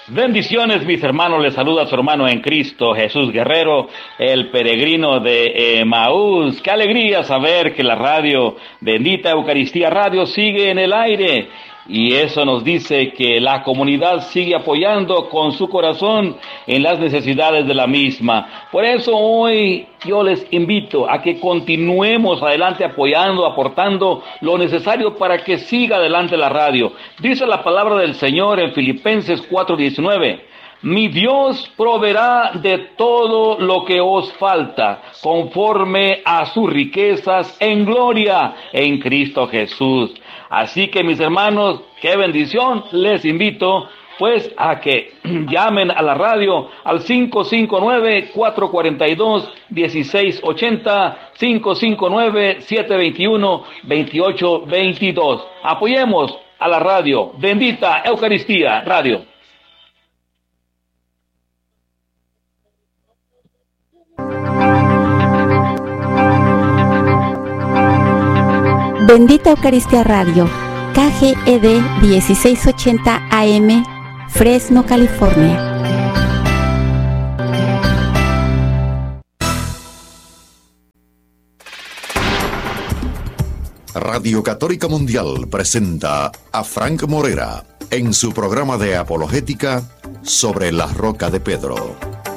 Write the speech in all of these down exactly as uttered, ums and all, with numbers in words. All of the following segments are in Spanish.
Bendiciones, mis hermanos, les saluda su hermano en Cristo, Jesús Guerrero, el peregrino de Emaús. Qué alegría saber que la radio, Bendita Eucaristía Radio, sigue en el aire. Y eso nos dice que la comunidad sigue apoyando con su corazón en las necesidades de la misma. Por eso hoy yo les invito a que continuemos adelante apoyando, aportando lo necesario para que siga adelante la radio. Dice la palabra del Señor en Filipenses cuatro diecinueve. Mi Dios proveerá de todo lo que os falta, conforme a sus riquezas en gloria en Cristo Jesús. Así que, mis hermanos, qué bendición, les invito pues a que llamen a la radio al cinco cinco nueve, cuatro cuatro dos, uno seis ocho cero, cinco cinco nueve, siete dos uno, dos ocho dos dos. Apoyemos a la radio, Bendita Eucaristía Radio. Bendita Eucaristía Radio, K G E D dieciséis ochenta A M, Fresno, California. Radio Católica Mundial presenta a Frank Morera en su programa de apologética sobre la Roca de Pedro.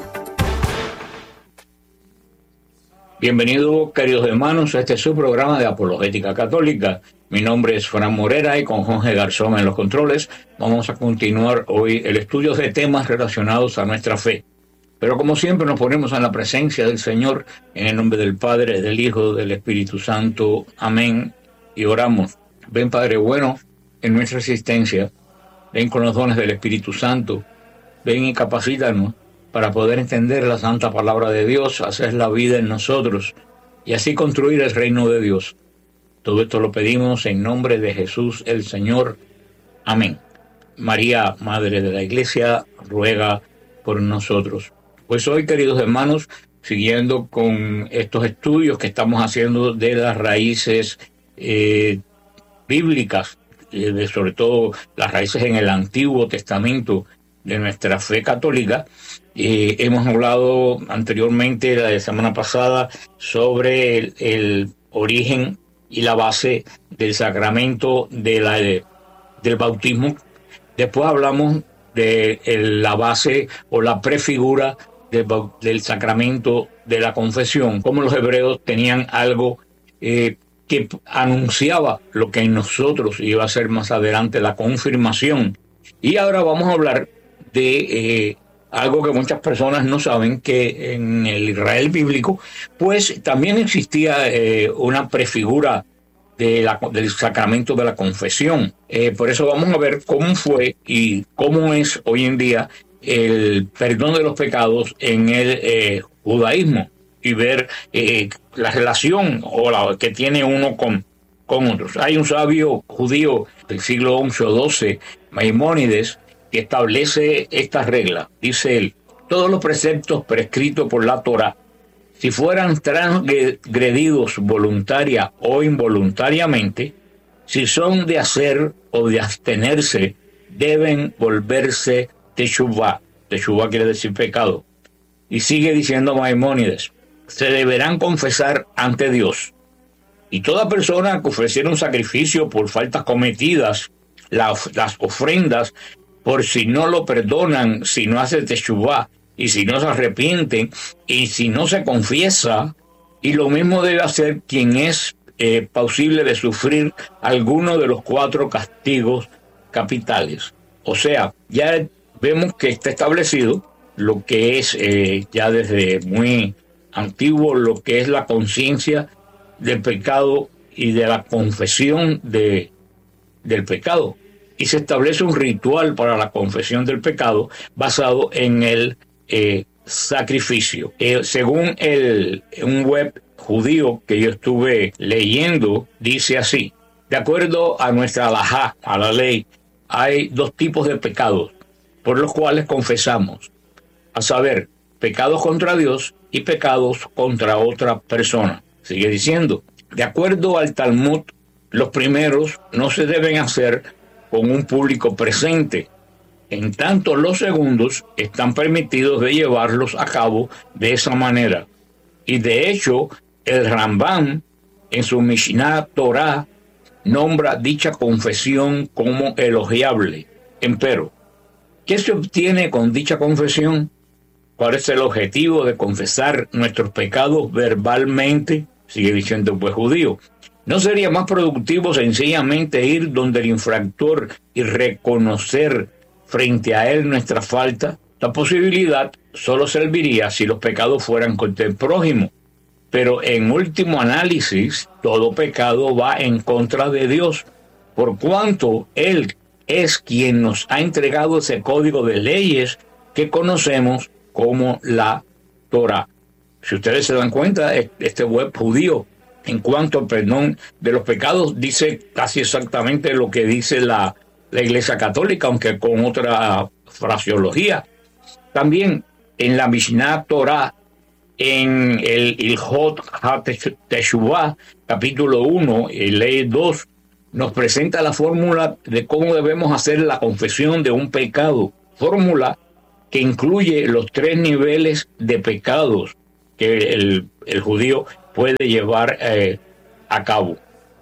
Bienvenidos, queridos hermanos, a este es su programa de Apologética Católica. Mi nombre es Fran Morera y con Jorge Garzón en los controles vamos a continuar hoy el estudio de temas relacionados a nuestra fe. Pero como siempre nos ponemos en la presencia del Señor, en el nombre del Padre, del Hijo, del Espíritu Santo. Amén. Y oramos. Ven, Padre bueno, en nuestra existencia. Ven con los dones del Espíritu Santo. Ven y capacítanos para poder entender la santa palabra de Dios, hacer la vida en nosotros y así construir el reino de Dios. Todo esto lo pedimos en nombre de Jesús el Señor. Amén. María, Madre de la Iglesia, ruega por nosotros. Pues hoy, queridos hermanos, siguiendo con estos estudios que estamos haciendo de las raíces eh, bíblicas, eh, de sobre todo las raíces en el Antiguo Testamento de nuestra fe católica. Eh, hemos hablado anteriormente, la semana pasada, sobre el, el origen y la base del sacramento de la, de, del bautismo. Después hablamos de el, la base o la prefigura de, del sacramento de la confesión, como los hebreos tenían algo eh, que anunciaba lo que en nosotros iba a ser más adelante la confirmación. Y ahora vamos a hablar de eh, algo que muchas personas no saben, que en el Israel bíblico, pues también existía eh, una prefigura de la, del sacramento de la confesión. Eh, por eso vamos a ver cómo fue y cómo es hoy en día el perdón de los pecados en el eh, judaísmo y ver eh, la relación o la que tiene uno con, con otros. Hay un sabio judío del siglo once o doce, Maimónides, que establece esta regla. Dice él: todos los preceptos prescritos por la Torá, si fueran transgredidos voluntaria o involuntariamente, si son de hacer o de abstenerse, deben volverse teshuvá. Teshuvá quiere decir pecado. Y sigue diciendo Maimónides: se deberán confesar ante Dios. Y toda persona que ofreciera un sacrificio por faltas cometidas, las, las ofrendas, por si no lo perdonan, si no hace teshuvá, y si no se arrepienten, y si no se confiesa, y lo mismo debe hacer quien es eh, posible de sufrir alguno de los cuatro castigos capitales. O sea, ya vemos que está establecido lo que es eh, ya desde muy antiguo, lo que es la conciencia del pecado y de la confesión de, del pecado. Y se establece un ritual para la confesión del pecado basado en el eh, sacrificio. Eh, según el, un web judío que yo estuve leyendo, dice así: de acuerdo a nuestra halajá, a la ley, hay dos tipos de pecados por los cuales confesamos, a saber, pecados contra Dios y pecados contra otra persona. Sigue diciendo: de acuerdo al Talmud, los primeros no se deben hacer con un público presente, En tanto, los segundos están permitidos de llevarlos a cabo de esa manera. Y de hecho, el Rambam, en su Mishnah Torah, nombra dicha confesión como elogiable. Empero, ¿qué se obtiene con dicha confesión? ¿Cuál es el objetivo de confesar nuestros pecados verbalmente? Sigue diciendo el pues judío. ¿No sería más productivo sencillamente ir donde el infractor y reconocer frente a él nuestra falta? La posibilidad solo serviría si los pecados fueran contra el prójimo. Pero en último análisis, todo pecado va en contra de Dios, por cuanto Él es quien nos ha entregado ese código de leyes que conocemos como la Torah. Si ustedes se dan cuenta, este web judío, en cuanto al perdón de los pecados, dice casi exactamente lo que dice la, la Iglesia Católica, aunque con otra fraseología. También en la Mishnah Torah, en el Ilhot HaTeshuvah, capítulo uno, ley dos, nos presenta la fórmula de cómo debemos hacer la confesión de un pecado. Fórmula que incluye los tres niveles de pecados que el, el judío puede llevar eh, a cabo.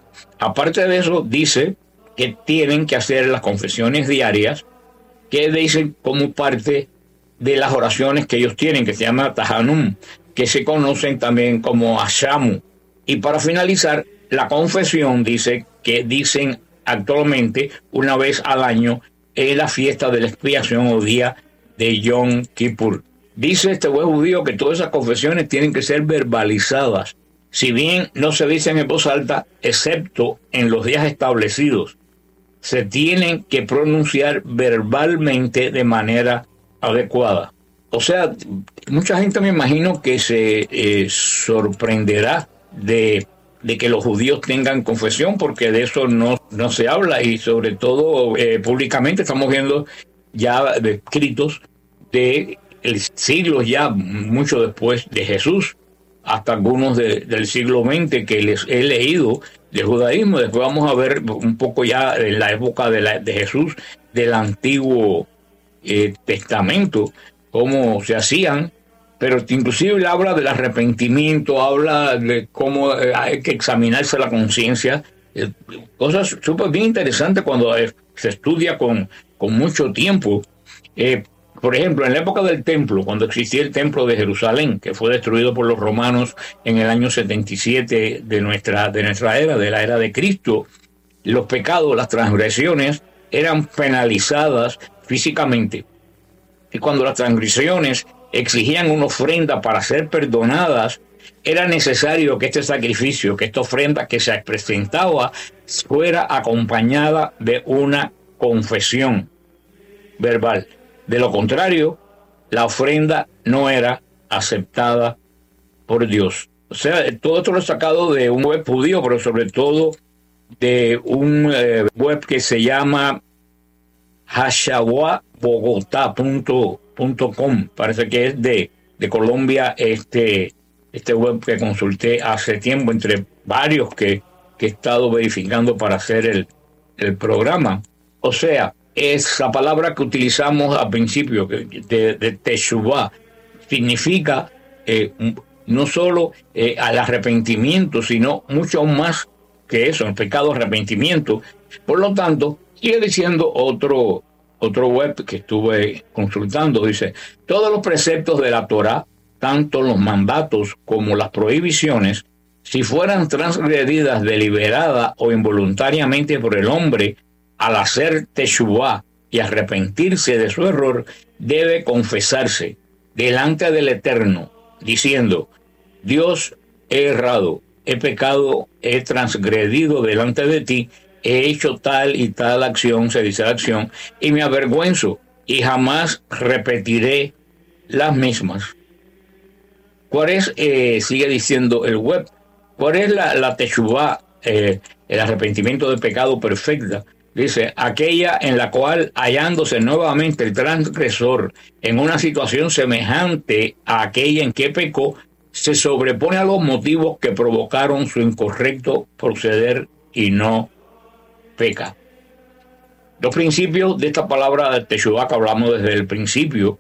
Aparte de eso, dice que tienen que hacer las confesiones diarias, que dicen como parte de las oraciones que ellos tienen, que se llama Tahanum, que se conocen también como Ashamu. Y para finalizar, la confesión dice que dicen actualmente una vez al año en la fiesta de la expiación o día de Yom Kippur. Dice este buen judío que todas esas confesiones tienen que ser verbalizadas, si bien no se dicen en voz alta, excepto en los días establecidos. Se tienen que pronunciar verbalmente de manera adecuada. O sea, mucha gente me imagino que se eh, sorprenderá de, de que los judíos tengan confesión, porque de eso no, no se habla, y sobre todo eh, públicamente estamos viendo ya escritos de el siglo ya mucho después de Jesús, hasta algunos de, del siglo veinte que les he leído de judaísmo. Después vamos a ver un poco ya en la época de, la, de Jesús, del Antiguo eh, Testamento, cómo se hacían, pero inclusive habla del arrepentimiento, habla de cómo eh, hay que examinarse la conciencia, eh, cosas súper bien interesantes cuando eh, se estudia con, con mucho tiempo. Eh, por ejemplo, en la época del templo, cuando existía el templo de Jerusalén, que fue destruido por los romanos en el año setenta y siete de nuestra, de nuestra era, de la era de Cristo, los pecados, las transgresiones eran penalizadas físicamente. Y cuando las transgresiones exigían una ofrenda para ser perdonadas, era necesario que este sacrificio, que esta ofrenda que se presentaba, fuera acompañada de una confesión verbal. De lo contrario, la ofrenda no era aceptada por Dios. O sea, todo esto lo he sacado de un web judío, pero sobre todo de un eh, web que se llama hashawa bogotá punto com. Parece que es de, de Colombia, este, este web que consulté hace tiempo, entre varios que, que he estado verificando para hacer el, el programa. O sea, esa palabra que utilizamos al principio, de, de Teshuvah, significa eh, no solo eh, al arrepentimiento, sino mucho más que eso, el pecado arrepentimiento. Por lo tanto, sigue diciendo otro, otro web que estuve consultando, dice, todos los preceptos de la Torah, tanto los mandatos como las prohibiciones, si fueran transgredidas deliberada o involuntariamente por el hombre, al hacer teshuvah y arrepentirse de su error, debe confesarse delante del Eterno, diciendo, Dios, he errado, he pecado, he transgredido delante de ti, he hecho tal y tal acción, se dice la acción, y me avergüenzo, y jamás repetiré las mismas. ¿Cuál es, eh, sigue diciendo el web, cuál es la, la teshuvah, eh, el arrepentimiento de pecado perfecta? Dice, aquella en la cual, hallándose nuevamente el transgresor en una situación semejante a aquella en que pecó, se sobrepone a los motivos que provocaron su incorrecto proceder y no peca. Los principios de esta palabra de Teshuvá que hablamos desde el principio,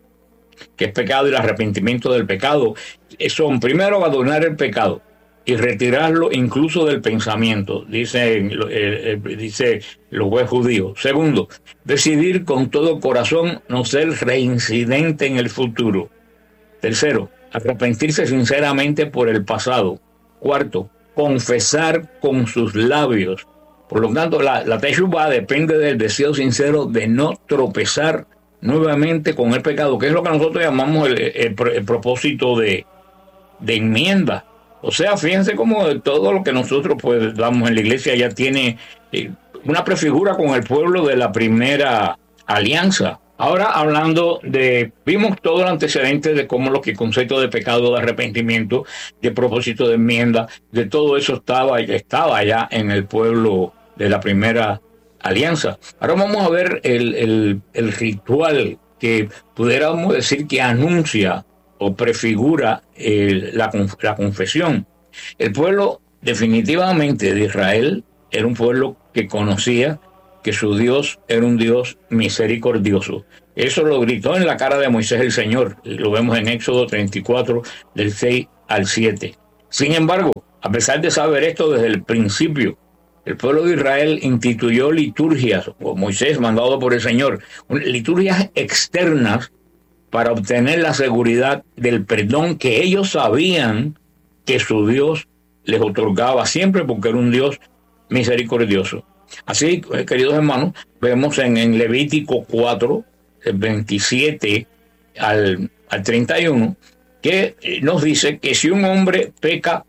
que es pecado y el arrepentimiento del pecado, son primero abandonar el pecado y retirarlo incluso del pensamiento, dice, eh, eh, dice los jueces judíos. Segundo, decidir con todo corazón no ser reincidente en el futuro. Tercero, arrepentirse sinceramente por el pasado. Cuarto, confesar con sus labios. Por lo tanto, la, la Teshuvá depende del deseo sincero de no tropezar nuevamente con el pecado, que es lo que nosotros llamamos el, el, el propósito de, de enmienda. O sea, fíjense cómo todo lo que nosotros pues damos en la iglesia ya tiene eh, una prefigura con el pueblo de la primera alianza. Ahora hablando de, vimos todo el antecedente de cómo lo que el concepto de pecado, de arrepentimiento, de propósito de enmienda, de todo eso estaba, estaba ya en el pueblo de la primera alianza. Ahora vamos a ver el, el, el ritual que pudiéramos decir que anuncia o prefigura eh, la, la confesión. El pueblo definitivamente de Israel era un pueblo que conocía que su Dios era un Dios misericordioso. Eso lo gritó en la cara de Moisés el Señor. Lo vemos en Éxodo treinta y cuatro, del seis al siete. Sin embargo, a pesar de saber esto desde el principio, el pueblo de Israel instituyó liturgias, o Moisés mandado por el Señor, liturgias externas para obtener la seguridad del perdón que ellos sabían que su Dios les otorgaba siempre, porque era un Dios misericordioso. Así, queridos hermanos, vemos en, en Levítico cuatro, veintisiete al, al treinta y uno, que nos dice que si un hombre peca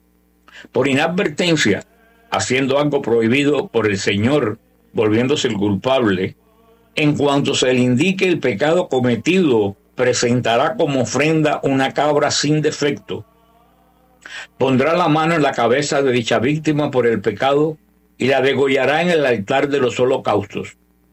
por inadvertencia, haciendo algo prohibido por el Señor, volviéndose el culpable, en cuanto se le indique el pecado cometido, presentará como ofrenda una cabra sin defecto. Pondrá la mano en la cabeza de dicha víctima por el pecado y la degollará en el altar de los holocaustos.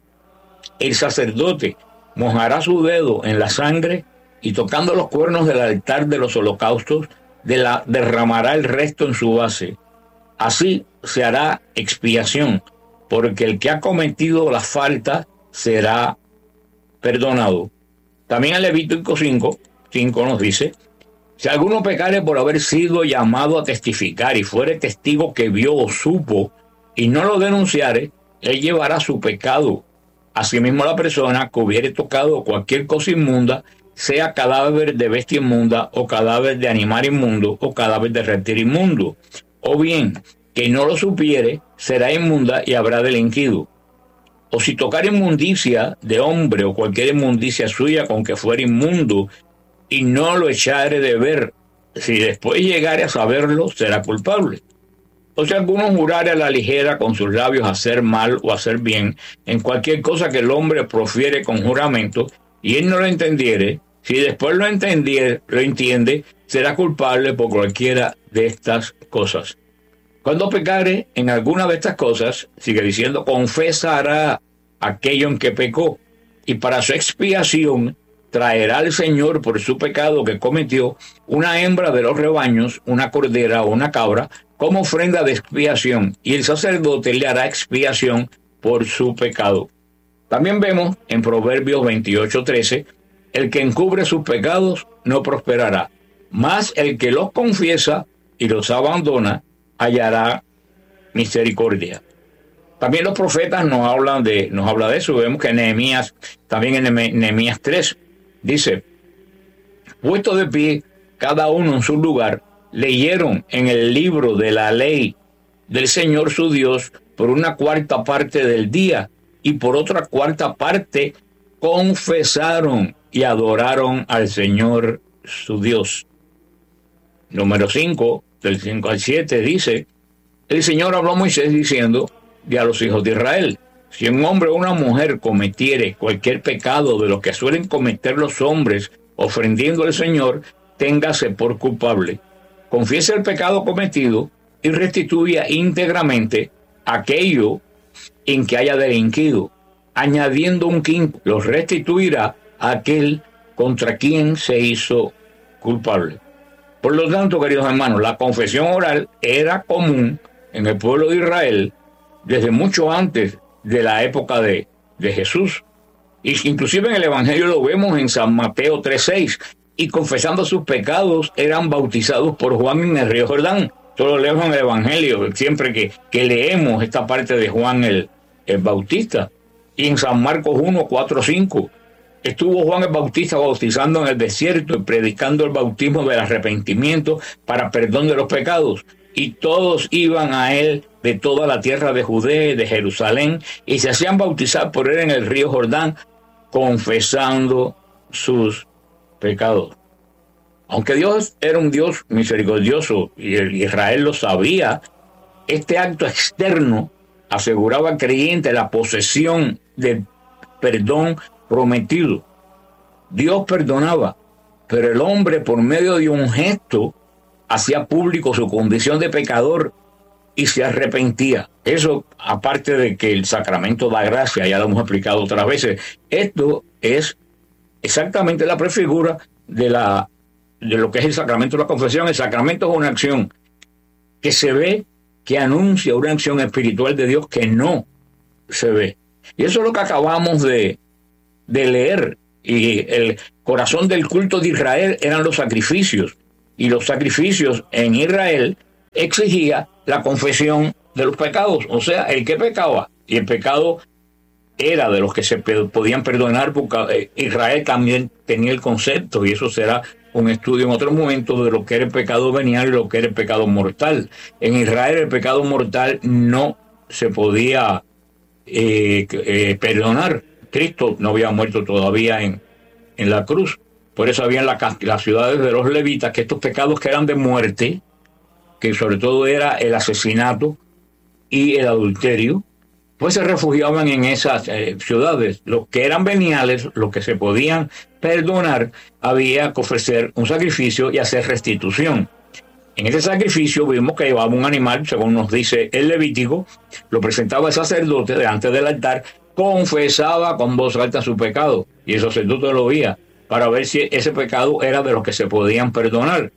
El sacerdote mojará su dedo en la sangre y, tocando los cuernos del altar de los holocaustos, de la, derramará el resto en su base. Así se hará expiación, porque el que ha cometido la falta será perdonado. También en Levítico cinco, cinco nos dice: si alguno pecare por haber sido llamado a testificar y fuere testigo que vio o supo y no lo denunciare, él llevará su pecado. Asimismo, la persona que hubiere tocado cualquier cosa inmunda, sea cadáver de bestia inmunda, o cadáver de animal inmundo, o cadáver de reptil inmundo, o bien que no lo supiere, será inmunda y habrá delinquido. O si tocar inmundicia de hombre o cualquier inmundicia suya con que fuera inmundo y no lo echare de ver, si después llegare a saberlo, será culpable. O si alguno jurare a la ligera con sus labios hacer mal o hacer bien, en cualquier cosa que el hombre profiere con juramento, y él no lo entendiere, si después lo entendiere, lo entiende, será culpable por cualquiera de estas cosas. Cuando pecare en alguna de estas cosas, sigue diciendo, confesará aquello en que pecó, y para su expiación traerá al Señor por su pecado que cometió una hembra de los rebaños, una cordera o una cabra, como ofrenda de expiación, y el sacerdote le hará expiación por su pecado. También vemos en Proverbios veintiocho, trece, el que encubre sus pecados no prosperará, mas el que los confiesa y los abandona hallará misericordia. También los profetas nos hablan de, nos habla de eso. Vemos que Nehemías, también en Nehemías tres, dice: puesto de pie cada uno en su lugar, leyeron en el libro de la ley del Señor su Dios por una cuarta parte del día, y por otra cuarta parte confesaron y adoraron al Señor su Dios. Número cinco, del cinco al siete, dice: el Señor habló a Moisés diciendo y a los hijos de Israel: si un hombre o una mujer cometiere cualquier pecado de los que suelen cometer los hombres ofendiendo al Señor, téngase por culpable. Confiese el pecado cometido y restituya íntegramente aquello en que haya delinquido, añadiendo un quinto, los restituirá a aquel contra quien se hizo culpable. Por lo tanto, queridos hermanos, la confesión oral era común en el pueblo de Israel desde mucho antes de la época de, de Jesús. Y inclusive en el Evangelio lo vemos en San Mateo tres seis. Y confesando sus pecados eran bautizados por Juan en el río Jordán. Esto lo leemos en el Evangelio, siempre que, que leemos esta parte de Juan el, el Bautista. Y en San Marcos uno, cuatro, cinco. Estuvo Juan el Bautista bautizando en el desierto y predicando el bautismo del arrepentimiento para perdón de los pecados. Y todos iban a él de toda la tierra de Judea y de Jerusalén y se hacían bautizar por él en el río Jordán, confesando sus pecados. Aunque Dios era un Dios misericordioso y Israel lo sabía, este acto externo aseguraba al creyente la posesión del perdón prometido. Dios perdonaba, pero el hombre, por medio de un gesto, hacía público su condición de pecador y se arrepentía. Eso, aparte de que el sacramento da gracia, ya lo hemos explicado otras veces, esto es exactamente la prefigura de, la, de lo que es el sacramento de la confesión. El sacramento es una acción que se ve, que anuncia una acción espiritual de Dios que no se ve. Y eso es lo que acabamos de, de leer. Y el corazón del culto de Israel eran los sacrificios. Y los sacrificios en Israel exigía la confesión de los pecados. O sea, el que pecaba, y el pecado era de los que se podían perdonar, porque Israel también tenía el concepto, y eso será un estudio en otro momento, de lo que era el pecado venial y lo que era el pecado mortal. En Israel el pecado mortal no se podía eh, eh, perdonar. Cristo no había muerto todavía en, en la cruz. Por eso había en la, las ciudades de los levitas que estos pecados que eran de muerte, que sobre todo era el asesinato y el adulterio, pues se refugiaban en esas eh, ciudades. Los que eran veniales, los que se podían perdonar, había que ofrecer un sacrificio y hacer restitución. En ese sacrificio vimos que llevaba un animal, según nos dice el Levítico, lo presentaba el sacerdote delante del altar, confesaba con voz alta su pecado, y el sacerdote lo oía, para ver si ese pecado era de los que se podían perdonar.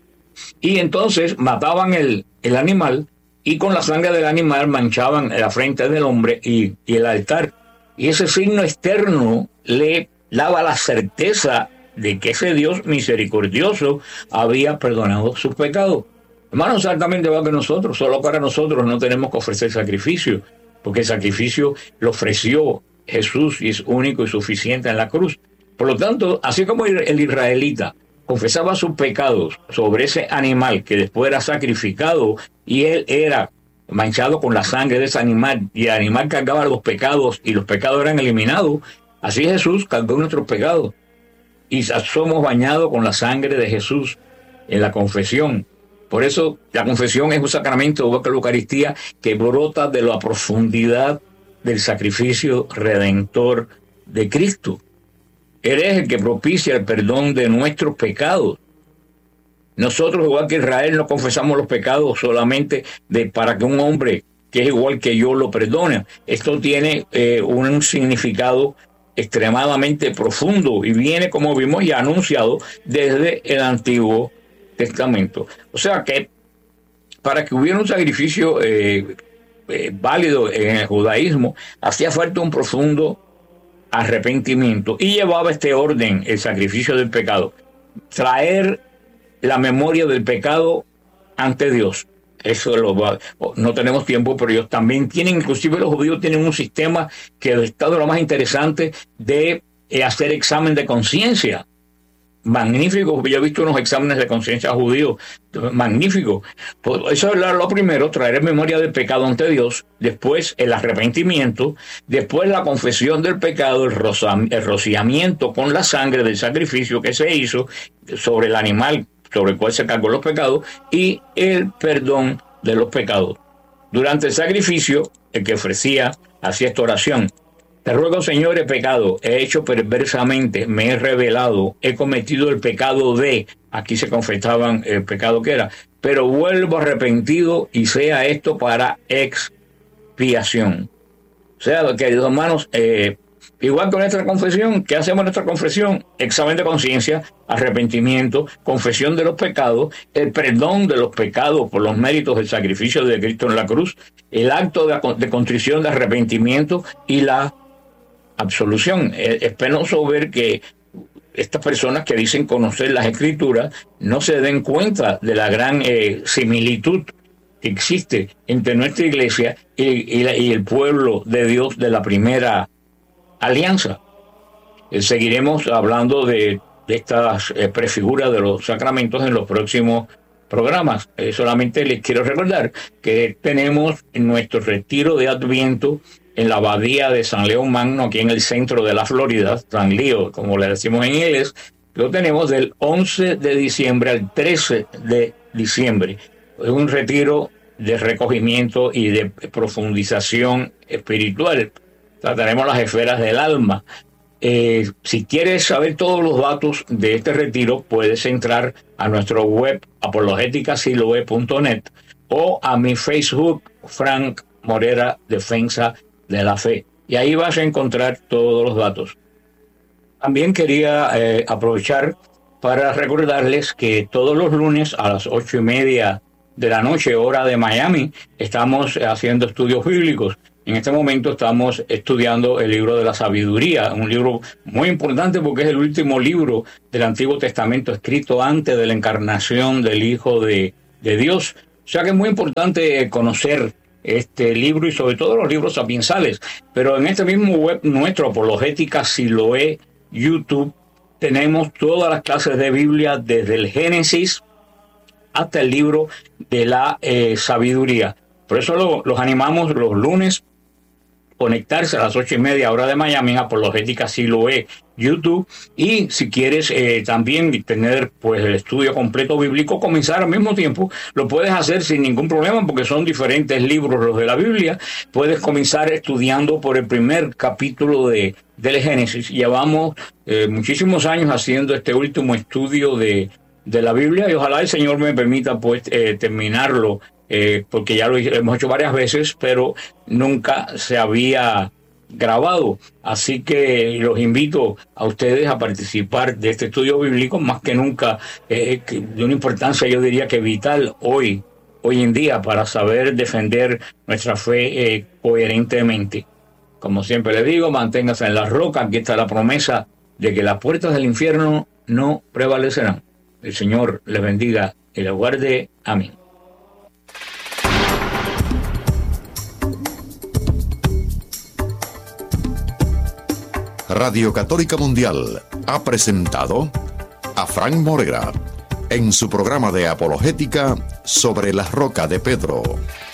Y entonces mataban el, el animal, y con la sangre del animal manchaban la frente del hombre y, y el altar. Y ese signo externo le daba la certeza de que ese Dios misericordioso había perdonado sus pecados. Hermanos, exactamente igual que nosotros, solo para nosotros no tenemos que ofrecer sacrificio, porque el sacrificio lo ofreció Jesús y es único y suficiente en la cruz. Por lo tanto, así como el israelita confesaba sus pecados sobre ese animal que después era sacrificado y él era manchado con la sangre de ese animal y el animal cargaba los pecados y los pecados eran eliminados, así Jesús cargó nuestros pecados y somos bañados con la sangre de Jesús en la confesión. Por eso la confesión es un sacramento, igual que la Eucaristía, que brota de la profundidad del sacrificio redentor de Cristo. Él es el que propicia el perdón de nuestros pecados. Nosotros, igual que Israel, no confesamos los pecados solamente de, para que un hombre que es igual que yo lo perdone. Esto tiene eh, un significado extremadamente profundo y viene, como vimos, ya anunciado desde el Antiguo Testamento. O sea que para que hubiera un sacrificio eh, eh, válido en el judaísmo, hacía falta un profundo arrepentimiento, y llevaba este orden: el sacrificio del pecado, traer la memoria del pecado ante Dios. Eso lo va, no tenemos tiempo, pero ellos también tienen, inclusive los judíos tienen un sistema que está de lo más interesante de eh, hacer examen de conciencia. Magnífico, yo he visto unos exámenes de conciencia judíos, magnífico. Pues eso es lo primero, traer memoria del pecado ante Dios, después el arrepentimiento, después la confesión del pecado, el, roza, el rociamiento con la sangre del sacrificio que se hizo sobre el animal sobre el cual se cargó los pecados, y el perdón de los pecados. Durante el sacrificio, el que ofrecía hacía esta oración: te ruego, Señor, he pecado, he hecho perversamente, me he rebelado, he cometido el pecado de... Aquí se confesaban el pecado que era, pero vuelvo arrepentido y sea esto para expiación. O sea, queridos hermanos, eh, Igual con nuestra confesión, ¿qué hacemos en nuestra confesión? Examen de conciencia, arrepentimiento, confesión de los pecados, el perdón de los pecados por los méritos del sacrificio de Cristo en la cruz, el acto de, de contrición, de arrepentimiento y la absolución. Es, es penoso ver que estas personas que dicen conocer las Escrituras no se den cuenta de la gran eh, similitud que existe entre nuestra iglesia y, y, la, y el pueblo de Dios de la primera alianza. Eh, seguiremos hablando de, de estas eh, prefiguras de los sacramentos en los próximos programas. Eh, solamente les quiero recordar que tenemos nuestro retiro de Adviento en la abadía de San León Magno, aquí en el centro de la Florida, San Leo, como le decimos en inglés. Lo tenemos del once de diciembre al trece de diciembre. Es un retiro de recogimiento y de profundización espiritual. Trataremos las esferas del alma. Eh, si quieres saber todos los datos de este retiro, puedes entrar a nuestro web apologética siloe punto net o a mi Facebook, Frank Morera, Defensa de la Fe. Y ahí vas a encontrar todos los datos. También quería eh, aprovechar para recordarles que todos los lunes a las ocho y media de la noche, hora de Miami, estamos haciendo estudios bíblicos. En este momento estamos estudiando el libro de la sabiduría, un libro muy importante porque es el último libro del Antiguo Testamento escrito antes de la encarnación del Hijo de, de Dios. O sea que es muy importante conocer este libro y sobre todo los libros sapiensales. Pero en este mismo web nuestro, Apologética Siloé, YouTube, tenemos todas las clases de Biblia desde el Génesis hasta el libro de la eh, sabiduría. Por eso lo, los animamos los lunes conectarse a las ocho y media hora de Miami, Apologética Siloé, YouTube, y si quieres eh, también tener pues el estudio completo bíblico, comenzar al mismo tiempo, lo puedes hacer sin ningún problema porque son diferentes libros los de la Biblia. Puedes comenzar estudiando por el primer capítulo de del Génesis. Llevamos eh, muchísimos años haciendo este último estudio de, de la Biblia y ojalá el Señor me permita pues eh, terminarlo. Eh, porque ya lo hemos hecho varias veces, pero nunca se había grabado. Así que los invito a ustedes a participar de este estudio bíblico, más que nunca eh, de una importancia, yo diría que vital hoy, hoy en día, para saber defender nuestra fe eh, coherentemente. Como siempre les digo, manténgase en la roca. Aquí está la promesa de que las puertas del infierno no prevalecerán. El Señor les bendiga y les guarde. Amén. Radio Católica Mundial ha presentado a Frank Morera en su programa de apologética sobre la roca de Pedro.